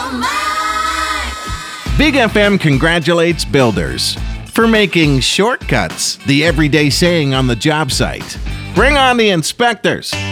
Big FM congratulates builders for making shortcuts the everyday saying on the job site. Bring on the inspectors.